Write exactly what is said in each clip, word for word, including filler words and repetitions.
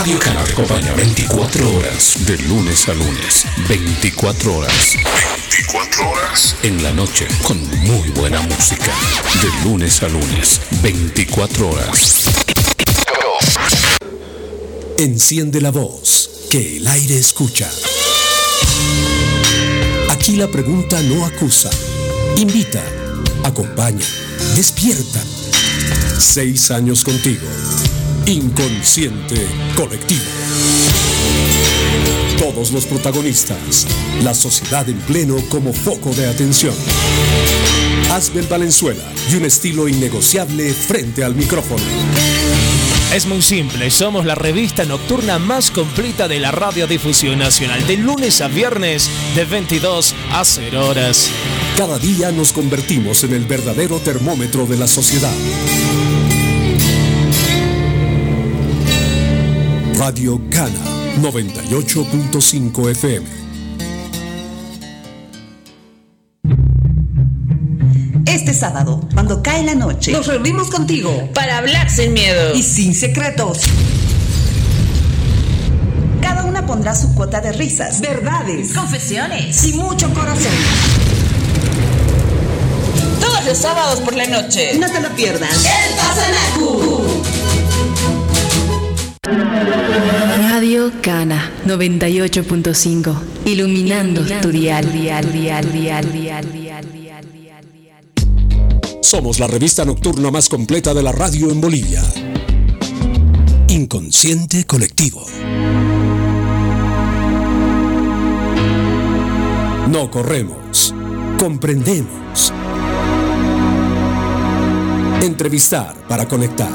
Radio Cana te acompaña veinticuatro horas, de lunes a lunes, veinticuatro horas. veinticuatro horas. En la noche, con muy buena música. De lunes a lunes, veinticuatro horas. Enciende la voz, que el aire escucha. Aquí la pregunta no acusa. Invita, acompaña, despierta. Seis años contigo. Inconsciente colectivo. Todos los protagonistas. La sociedad en pleno como foco de atención. Asbel Valenzuela y un estilo innegociable frente al micrófono. Es muy simple, somos la revista nocturna más completa de la radiodifusión nacional, de lunes a viernes, de veintidós a cero horas. Cada día nos convertimos en el verdadero termómetro de la sociedad. Radio Cana, noventa y ocho punto cinco F M. Este sábado, cuando cae la noche, nos reunimos contigo para hablar sin miedo y sin secretos. Cada una pondrá su cuota de risas, verdades, confesiones y mucho corazón. Todos los sábados por la noche. No te lo pierdas. El Pasanacu. Radio Cana noventa y ocho punto cinco. Iluminando, Iluminando tu dial, dial, dial, dial, dial, dial, dial. Somos la revista nocturna más completa de la radio en Bolivia. Inconsciente colectivo. No corremos, comprendemos. Entrevistar para conectar.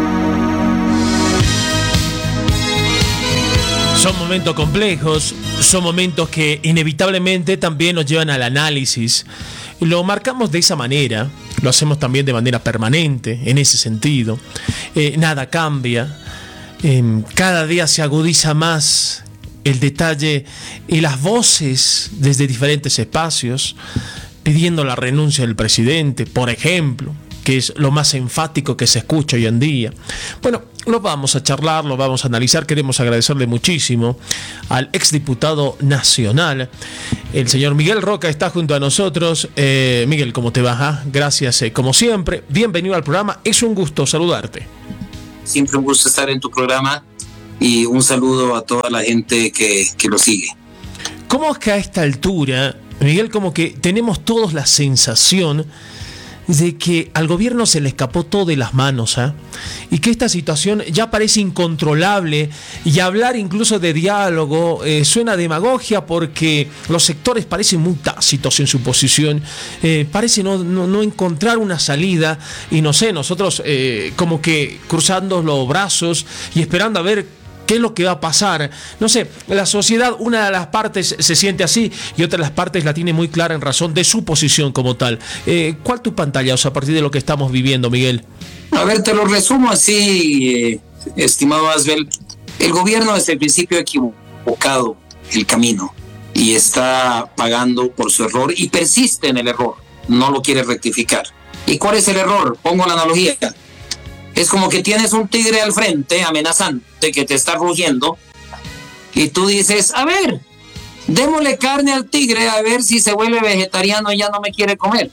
Son momentos complejos, son momentos que inevitablemente también nos llevan al análisis. Lo marcamos de esa manera, lo hacemos también de manera permanente, en ese sentido. Eh, nada cambia, eh, cada día se agudiza más el detalle y las voces desde diferentes espacios, pidiendo la renuncia del presidente, por ejemplo, que es lo más enfático que se escucha hoy en día. Bueno, lo vamos a charlar, lo vamos a analizar. Queremos agradecerle muchísimo al exdiputado nacional, el señor Miguel Roca, está junto a nosotros. Eh, Miguel, ¿cómo te va? ¿Ah? Gracias, eh, como siempre. Bienvenido al programa, es un gusto saludarte. Siempre un gusto estar en tu programa y un saludo a toda la gente que, que lo sigue. ¿Cómo es que a esta altura, Miguel, como que tenemos todos la sensación de que al gobierno se le escapó todo de las manos, ¿eh? Y que esta situación ya parece incontrolable, y hablar incluso de diálogo eh, suena a demagogia, porque los sectores parecen muy tácitos en su posición, eh, parece no, no, no encontrar una salida, y no sé, nosotros eh, como que cruzando los brazos y esperando a ver ¿qué es lo que va a pasar? No sé, la sociedad, una de las partes se siente así y otra de las partes la tiene muy clara en razón de su posición como tal. Eh, ¿Cuál tu pantalla, o sea, a partir de lo que estamos viviendo, Miguel? A ver, te lo resumo así, eh, estimado Asbel. El gobierno desde el principio ha equivocado el camino y está pagando por su error y persiste en el error, no lo quiere rectificar. ¿Y cuál es el error? Pongo la analogía. Es como que tienes un tigre al frente, amenazante, que te está rugiendo, y tú dices, a ver, démosle carne al tigre a ver si se vuelve vegetariano y ya no me quiere comer.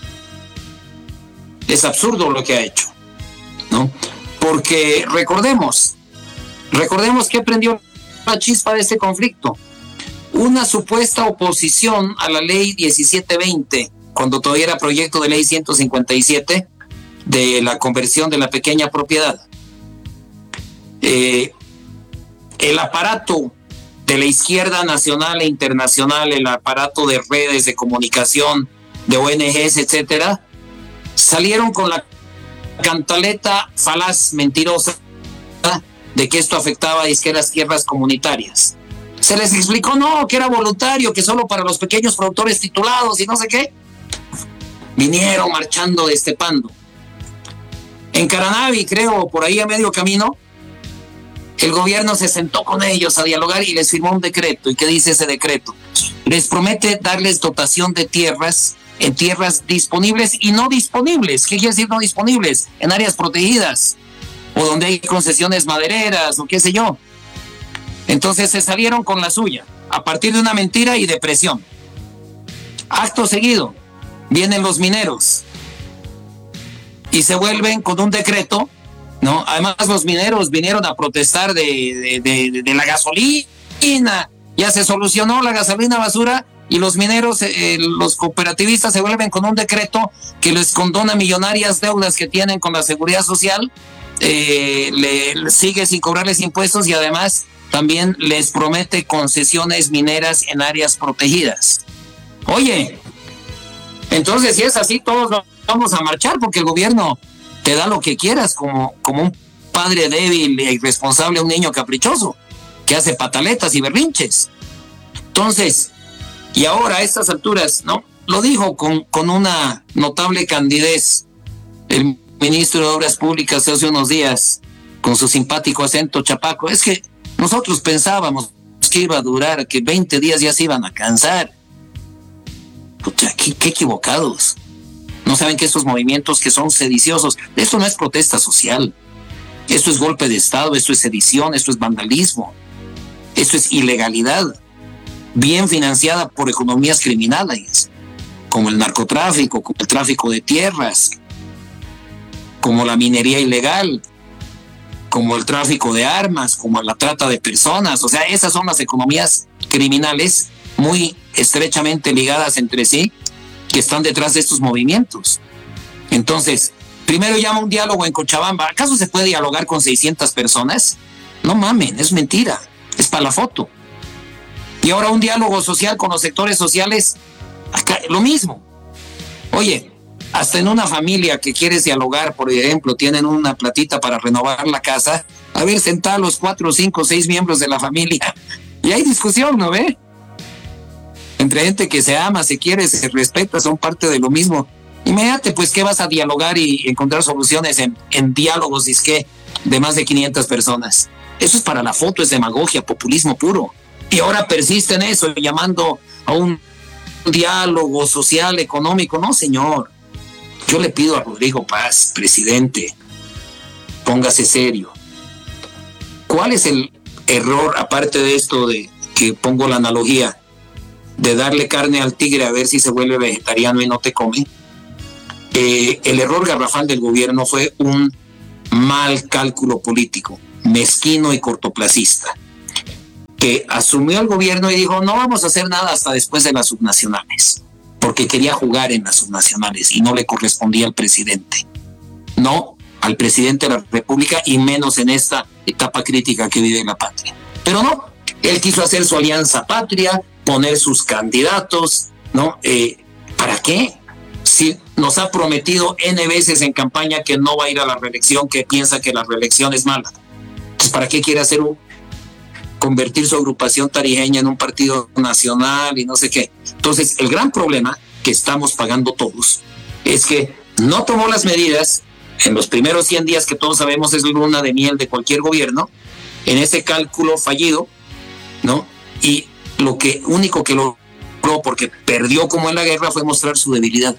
Es absurdo lo que ha hecho, ¿no? Porque recordemos, recordemos que prendió la chispa de este conflicto. Una supuesta oposición a la ley diecisiete veinte, cuando todavía era proyecto de ley ciento cincuenta y siete, de la conversión de la pequeña propiedad. Eh, el aparato de la izquierda nacional e internacional, el aparato de redes de comunicación, de O N Ges, etcétera, salieron con la cantaleta falaz, mentirosa, de que esto afectaba a izquierdas tierras comunitarias. Se les explicó, no, que era voluntario, que solo para los pequeños productores titulados y no sé qué. Vinieron marchando, destepando. En Caranavi, creo, por ahí a medio camino, el gobierno se sentó con ellos a dialogar y les firmó un decreto. ¿Y qué dice ese decreto? Les promete darles dotación de tierras, en tierras disponibles y no disponibles. ¿Qué quiere decir no disponibles? En áreas protegidas, o donde hay concesiones madereras, o qué sé yo. Entonces se salieron con la suya, a partir de una mentira y de presión. Acto seguido, vienen los mineros y se vuelven con un decreto, ¿no? Además los mineros vinieron a protestar de, de, de, de la gasolina, ya se solucionó la gasolina basura y los mineros, eh, los cooperativistas se vuelven con un decreto que les condona millonarias deudas que tienen con la seguridad social, eh, le, le sigue sin cobrarles impuestos y además también les promete concesiones mineras en áreas protegidas. Oye, entonces si es así, todos vamos a marchar porque el gobierno te da lo que quieras, como, como un padre débil e irresponsable a un niño caprichoso que hace pataletas y berrinches. Entonces, y ahora a estas alturas, ¿no? Lo dijo con, con una notable candidez el ministro de Obras Públicas hace unos días, con su simpático acento chapaco. Es que nosotros pensábamos que iba a durar, que veinte días ya se iban a cansar. Pucha, qué, qué equivocados. No saben que estos movimientos que son sediciosos, esto no es protesta social, esto es golpe de Estado, esto es sedición, esto es vandalismo, esto es ilegalidad, bien financiada por economías criminales, como el narcotráfico, como el tráfico de tierras, como la minería ilegal, como el tráfico de armas, como la trata de personas. O sea, esas son las economías criminales muy estrechamente ligadas entre sí, que están detrás de estos movimientos. Entonces, primero llama un diálogo en Cochabamba. ¿Acaso se puede dialogar con seiscientas personas? No mamen, es mentira, es para la foto. Y ahora un diálogo social con los sectores sociales, acá, lo mismo. Oye, hasta en una familia que quieres dialogar, por ejemplo, tienen una platita para renovar la casa, a ver, sentar a los cuatro, cinco, seis miembros de la familia, y hay discusión, ¿no ve? Entre gente que se ama, se quiere, se respeta, son parte de lo mismo. Imagínate, pues, ¿qué vas a dialogar y encontrar soluciones en, en diálogos, disque, de más de quinientas personas? Eso es para la foto, es demagogia, populismo puro. Y ahora persiste en eso, llamando a un diálogo social, económico. No, señor. Yo le pido a Rodrigo Paz, presidente, póngase serio. ¿Cuál es el error, aparte de esto de que pongo la analogía, de darle carne al tigre a ver si se vuelve vegetariano y no te come? Eh, el error garrafal del gobierno fue un mal cálculo político, mezquino y cortoplacista, que asumió el gobierno y dijo, no vamos a hacer nada hasta después de las subnacionales, porque quería jugar en las subnacionales y no le correspondía al presidente. No al presidente de la República y menos en esta etapa crítica que vive la patria. Pero no, él quiso hacer su alianza patria, poner sus candidatos, ¿no? Eh, ¿Para qué? Si nos ha prometido N veces en campaña que no va a ir a la reelección, que piensa que la reelección es mala. Entonces, ¿para qué quiere hacer un, convertir su agrupación tarijeña en un partido nacional y no sé qué? Entonces, el gran problema que estamos pagando todos es que no tomó las medidas en los primeros cien días, que todos sabemos es luna de miel de cualquier gobierno, en ese cálculo fallido, ¿no? Y lo que único que logró, porque perdió como en la guerra, fue mostrar su debilidad.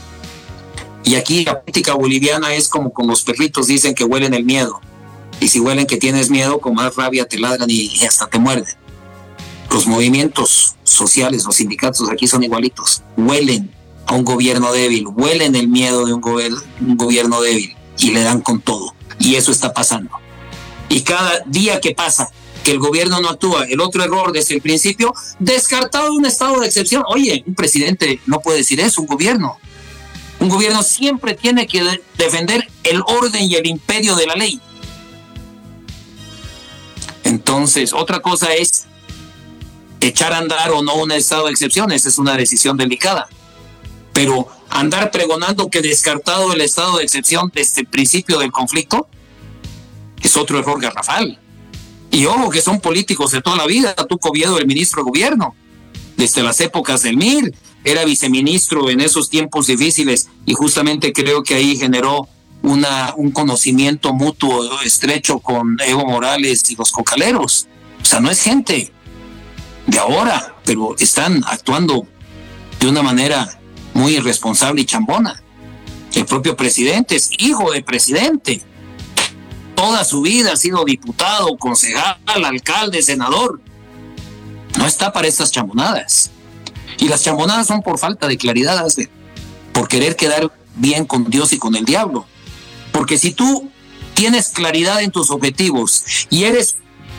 Y aquí la política boliviana es como con los perritos, dicen que huelen el miedo. Y si huelen que tienes miedo, con más rabia te ladran y, y hasta te muerden. Los movimientos sociales, los sindicatos aquí son igualitos. Huelen a un gobierno débil, huelen el miedo de un, gober- un gobierno débil y le dan con todo. Y eso está pasando. Y cada día que pasa que el gobierno no actúa, el otro error desde el principio, descartado un estado de excepción. Oye, un presidente no puede decir eso, un gobierno. Un gobierno siempre tiene que de- defender el orden y el imperio de la ley. Entonces, otra cosa es echar a andar o no un estado de excepción, esa es una decisión delicada. Pero andar pregonando que descartado el estado de excepción desde el principio del conflicto es otro error garrafal. Y ojo, que son políticos de toda la vida. Tuco Oviedo, el ministro de gobierno, desde las épocas del M I R, era viceministro en esos tiempos difíciles y justamente creo que ahí generó una, un conocimiento mutuo estrecho con Evo Morales y los cocaleros. O sea, no es gente de ahora, pero están actuando de una manera muy irresponsable y chambona. El propio presidente es hijo de presidente. toda su vida ha sido diputado, concejal, alcalde, senador. No está para estas chambonadas. Y las chambonadas son por falta de claridad, por querer quedar bien con Dios y con el diablo. Porque si tú tienes claridad en tus objetivos y eres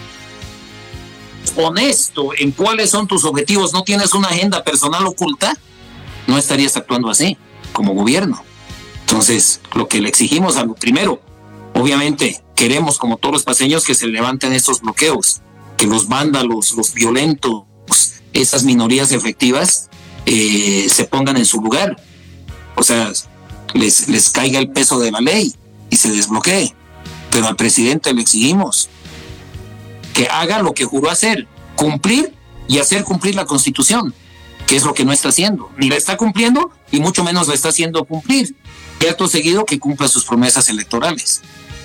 honesto en cuáles son tus objetivos, no tienes una agenda personal oculta, no estarías actuando así como gobierno. Entonces, lo que le exigimos a lo primero, obviamente queremos, como todos los paseños, que se levanten estos bloqueos, que los vándalos, los violentos, esas minorías efectivas eh, se pongan en su lugar. O sea, les, les caiga el peso de la ley y se desbloquee. Pero al presidente le exigimos que haga lo que juró hacer, cumplir y hacer cumplir la Constitución, que es lo que no está haciendo. Ni la está cumpliendo y mucho menos la está haciendo cumplir. Y acto seguido que cumpla sus promesas electorales.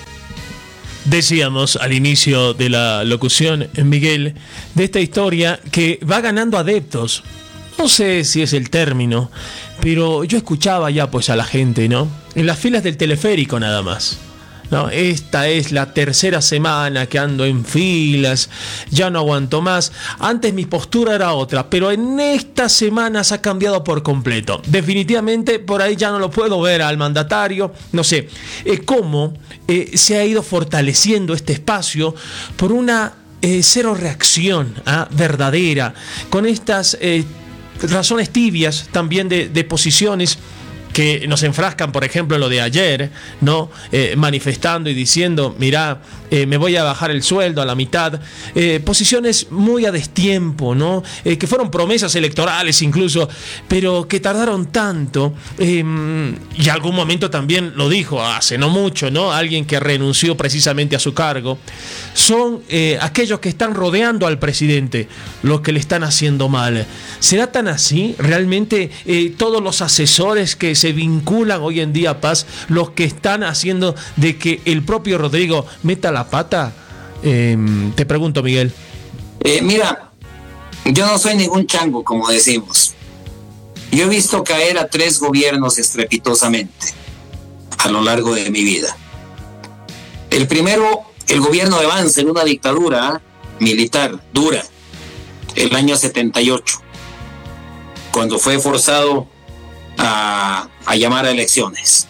Decíamos al inicio de la locución, Miguel, de esta historia que va ganando adeptos. No sé si es el término, pero yo escuchaba ya pues a la gente, ¿no? En las filas del teleférico nada más. No, esta es la tercera semana que ando en filas, ya no aguanto más. Antes mi postura era otra, pero en estas semanas ha cambiado por completo. Definitivamente por ahí ya no lo puedo ver al mandatario. No sé eh, cómo eh, se ha ido fortaleciendo este espacio por una eh, cero reacción ¿ah? verdadera, con estas eh, razones tibias también de, de posiciones que nos enfrascan, por ejemplo, en lo de ayer, ¿no? Eh, manifestando y diciendo, mirá, eh, me voy a bajar el sueldo a la mitad. Eh, posiciones muy a destiempo, ¿no? Eh, que fueron promesas electorales incluso, pero que tardaron tanto. Eh, y algún momento también lo dijo, hace no mucho, ¿no? Alguien que renunció precisamente a su cargo. Son eh, aquellos que están rodeando al presidente los que le están haciendo mal. ¿Será tan así? ¿Realmente eh, todos los asesores que se vinculan hoy en día a Paz, los que están haciendo de que el propio Rodrigo meta la pata? Eh, te pregunto, Miguel. Eh, mira, yo no soy ningún chango, como decimos. Yo he visto caer a tres gobiernos estrepitosamente a lo largo de mi vida. El primero, el gobierno de Vance, en una dictadura ¿eh? militar dura, el año setenta y ocho, cuando fue forzado a, a llamar a elecciones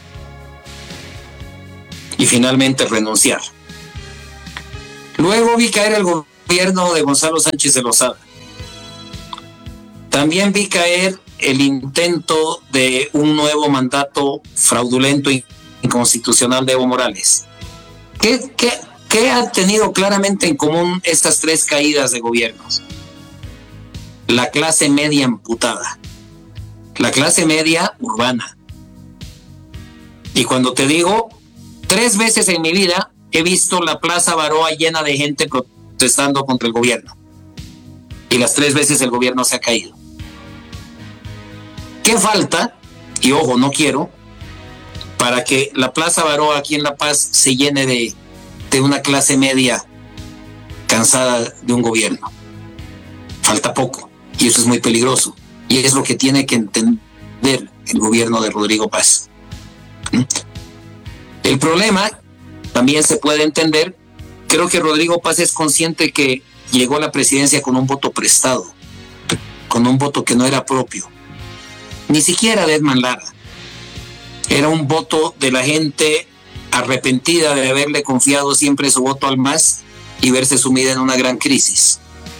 y finalmente renunciar. Luego vi caer el gobierno de Gonzalo Sánchez de Lozada. También vi caer el intento de un nuevo mandato fraudulento e inconstitucional de Evo Morales. ¿Qué, qué, qué han tenido claramente en común estas tres caídas de gobiernos? La clase media amputada. La clase media urbana. Y cuando te digo, tres veces en mi vida he visto la Plaza Baroa llena de gente protestando contra el gobierno. Y las tres veces el gobierno se ha caído. ¿Qué falta? Y ojo, no quiero, para que la Plaza Baroa aquí en La Paz se llene de, de una clase media cansada de un gobierno. Falta poco. Y eso es muy peligroso. Y es lo que tiene que entender el gobierno de Rodrigo Paz. El problema también se puede entender. Creo que Rodrigo Paz es consciente que llegó a la presidencia con un voto prestado, con un voto que no era propio, ni siquiera de Edman Lara. Era un voto de la gente arrepentida de haberle confiado siempre su voto al M A S y verse sumida en una gran crisis.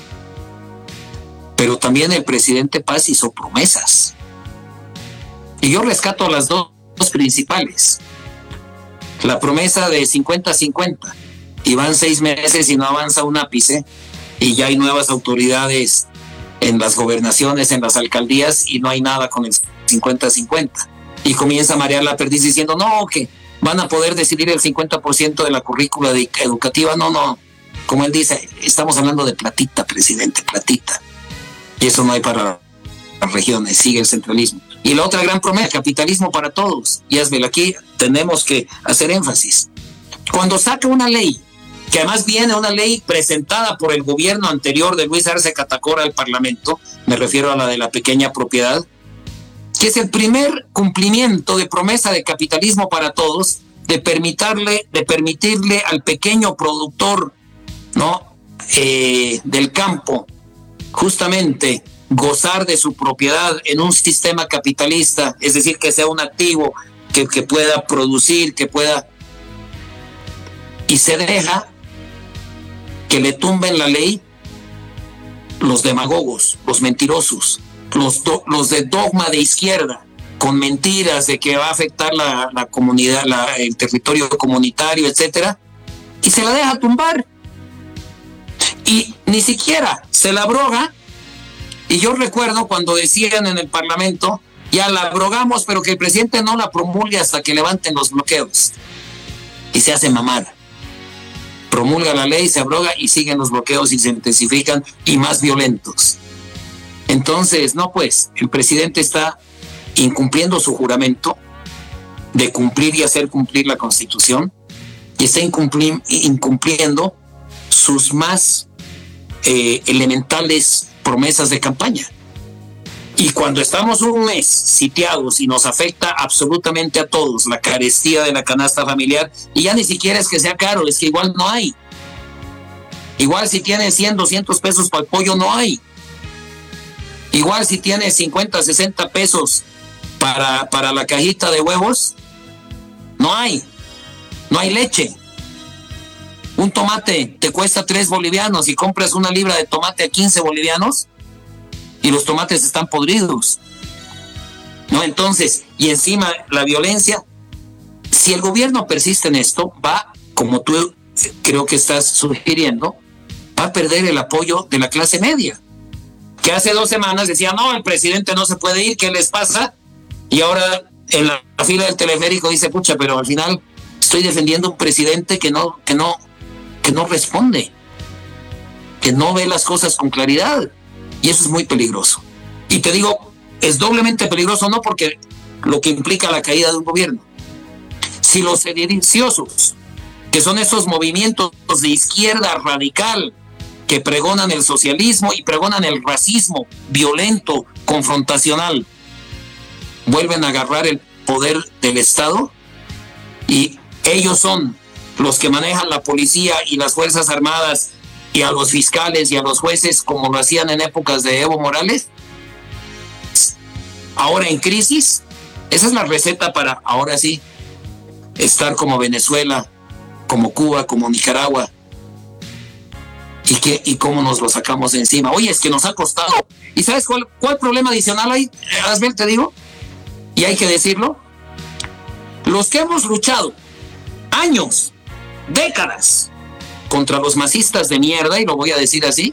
Pero también el presidente Paz hizo promesas. Y yo rescato las dos, dos principales. La promesa de cincuenta cincuenta. Y van seis meses y no avanza un ápice. Y ya hay nuevas autoridades en las gobernaciones, en las alcaldías, y no hay nada con el cincuenta cincuenta. Y comienza a marear la perdiz diciendo, no, que van a poder decidir el cincuenta por ciento de la currícula de educativa. No, no. Como él dice, estamos hablando de platita, presidente, platita. Y eso no hay para las regiones, sigue el centralismo. Y la otra gran promesa, capitalismo para todos. Y Asbel, aquí tenemos que hacer énfasis. Cuando saca una ley, que además viene una ley presentada por el gobierno anterior de Luis Arce Catacora al Parlamento, me refiero a la de la pequeña propiedad, que es el primer cumplimiento de promesa de capitalismo para todos, de permitirle, de permitirle al pequeño productor, ¿no? Eh, del campo, justamente gozar de su propiedad en un sistema capitalista, es decir, que sea un activo, que, que pueda producir, que pueda... Y se deja que le tumben la ley los demagogos, los mentirosos, los, do, los de dogma de izquierda, con mentiras de que va a afectar la, la comunidad, la, el territorio comunitario, etcétera, y se la deja tumbar. Y ni siquiera se la abroga. Y yo recuerdo cuando decían en el Parlamento, ya la abrogamos, pero que el presidente no la promulgue hasta que levanten los bloqueos. Y se hace mamar. Promulga la ley, se abroga y siguen los bloqueos y se intensifican y más violentos. Entonces, no pues, el presidente está incumpliendo su juramento de cumplir y hacer cumplir la Constitución, y está incumpli- incumpliendo sus más eh, elementales promesas de campaña. Y cuando estamos un mes sitiados y nos afecta absolutamente a todos la carestía de la canasta familiar, y ya ni siquiera es que sea caro, es que igual no hay. Igual si tienes cien, doscientos pesos para el pollo, no hay. Igual si tienes cincuenta, sesenta pesos para, para la cajita de huevos, no hay. No hay leche. Un tomate te cuesta tres bolivianos y compras una libra de tomate a quince bolivianos y los tomates están podridos. ¿No? Entonces, y encima la violencia, si el gobierno persiste en esto, va, como tú creo que estás sugiriendo, va a perder el apoyo de la clase media. Que hace dos semanas decía, no, el presidente no se puede ir, ¿qué les pasa? Y ahora en la, la fila del teleférico dice, pucha, pero al final estoy defendiendo un presidente que no, que no, que no responde, que no ve las cosas con claridad. Y eso es muy peligroso. Y te digo, es doblemente peligroso no porque lo que implica la caída de un gobierno, si los sediciosos, que son esos movimientos de izquierda radical que pregonan el socialismo y pregonan el racismo violento, confrontacional, vuelven a agarrar el poder del Estado, y ellos son los que manejan la policía y las Fuerzas Armadas y a los fiscales y a los jueces como lo hacían en épocas de Evo Morales, ahora en crisis, esa es la receta para ahora sí estar como Venezuela, como Cuba, como Nicaragua. ¿Y, qué, y cómo nos lo sacamos de encima? Oye, es que nos ha costado. ¿Y sabes cuál, cuál problema adicional hay? Asbel, te digo, y hay que decirlo, los que hemos luchado años, décadas, contra los masistas de mierda, y lo voy a decir así,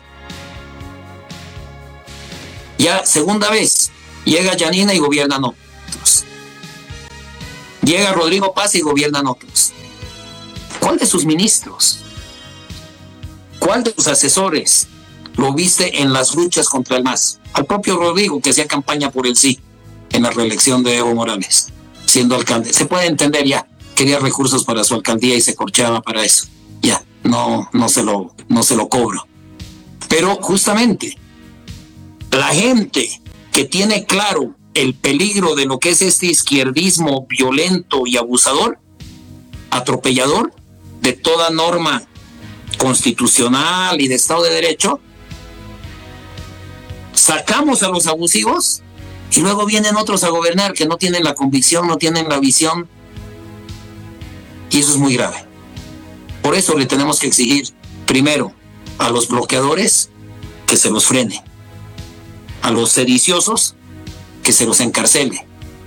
ya segunda vez llega Yanina y gobiernan otros. Llega Rodrigo Paz y gobiernan otros. ¿Cuál de sus ministros? ¿Cuál de sus asesores lo viste en las luchas contra el M A S? Al propio Rodrigo, que hacía campaña por el sí en la reelección de Evo Morales, siendo alcalde. Se puede entender ya, quería recursos para su alcaldía y se corchaba para eso. Ya, no, no se lo, no se lo cobro. Pero justamente, la gente que tiene claro el peligro de lo que es este izquierdismo violento y abusador, atropellador de toda norma constitucional y de Estado de Derecho, sacamos a los abusivos y luego vienen otros a gobernar que no tienen la convicción, no tienen la visión, y eso es muy grave. Por eso le tenemos que exigir primero a los bloqueadores que se los frene, a los sediciosos que se los encarcele,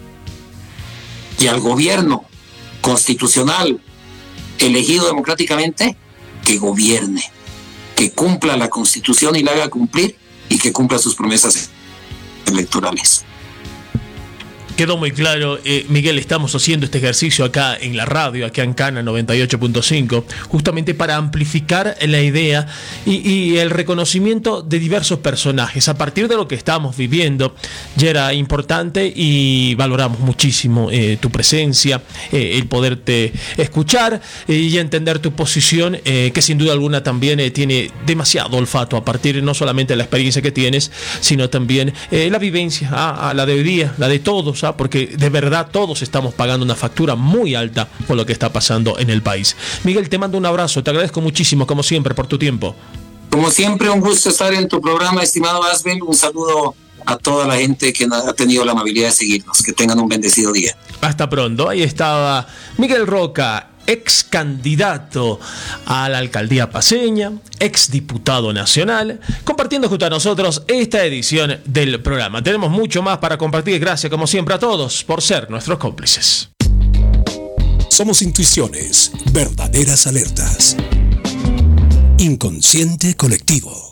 y al gobierno constitucional elegido democráticamente que gobierne, que cumpla la Constitución y la haga cumplir, y que cumpla sus promesas electorales. Quedó muy claro, eh, Miguel, estamos haciendo este ejercicio acá en la radio, acá en Cana noventa y ocho punto cinco, justamente para amplificar la idea y, y el reconocimiento de diversos personajes. A partir de lo que estamos viviendo, ya era importante y valoramos muchísimo eh, tu presencia, eh, el poderte escuchar eh, y entender tu posición, eh, que sin duda alguna también eh, tiene demasiado olfato a partir no solamente de la experiencia que tienes, sino también eh, la vivencia, ah, la de hoy día, la de todos cosa, porque de verdad todos estamos pagando una factura muy alta por lo que está pasando en el país. Miguel, te mando un abrazo, te agradezco muchísimo, como siempre, por tu tiempo. Como siempre, un gusto estar en tu programa, estimado Asbel. Un saludo a toda la gente que ha tenido la amabilidad de seguirnos. Que tengan un bendecido día. Hasta pronto. Ahí estaba Miguel Roca, ex candidato a la alcaldía paceña, ex diputado nacional, compartiendo junto a nosotros esta edición del programa. Tenemos mucho más para compartir. Gracias, como siempre, a todos por ser nuestros cómplices. Somos intuiciones, verdaderas alertas. Inconsciente colectivo.